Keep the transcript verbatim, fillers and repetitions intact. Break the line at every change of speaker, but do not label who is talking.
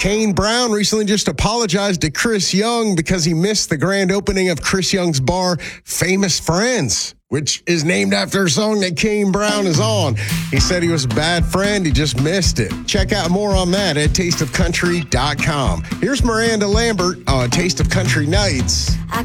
Kane Brown recently just apologized to Chris Young because he missed the grand opening of Chris Young's bar, Famous Friends, which is named after a song that Kane Brown is on. He said he was a bad friend. He just missed it. Check out more on that at taste of country dot com. Here's Miranda Lambert on Taste of Country Nights.
I